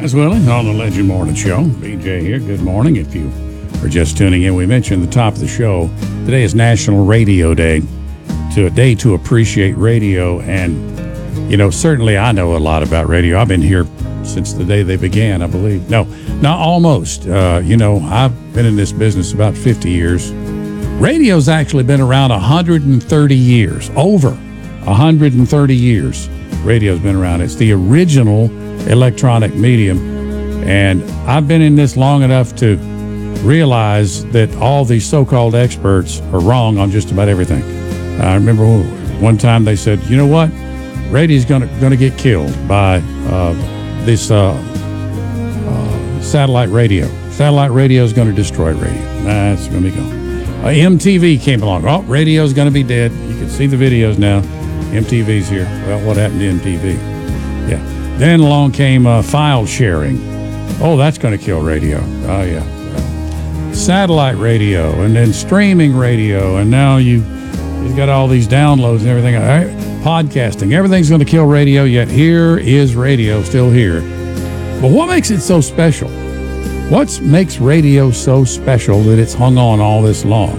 As Willie on the Legend Morning Show. BJ here. Good morning. If you are just tuning in, we mentioned at the top of the show, today is National Radio Day, a day to appreciate radio. And, you know, certainly I know a lot about radio. I've been here since the day they began, I believe. No, not almost. You know, I've been in this business about 50 years. Radio's actually been around 130 years, over 130 years. Radio's been around. It's the original electronic medium, and I've been in this long enough to realize that all these so-called experts are wrong on just about everything. I remember one time they said, you know what, radio's gonna get killed by this satellite radio. Satellite radio is going to destroy radio. That's going to be gone. MTV came along. Oh, radio's going to be dead. You can see the videos now. MTV's here. Well, what happened to MTV? Yeah. Then along came file sharing. Oh, that's going to kill radio. Oh, yeah. Satellite radio, and then streaming radio, and now you've got all these downloads and everything. All right. Podcasting. Everything's going to kill radio, yet here is radio still here. But what makes it so special? What makes radio so special that it's hung on all this long?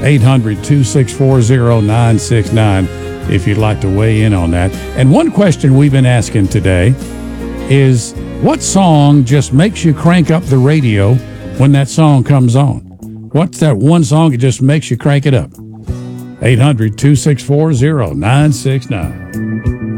800-264-0969 if you'd like to weigh in on that. And one question we've been asking today is, what song just makes you crank up the radio when that song comes on? What's that one song that just makes you crank it up? 800-264-0969.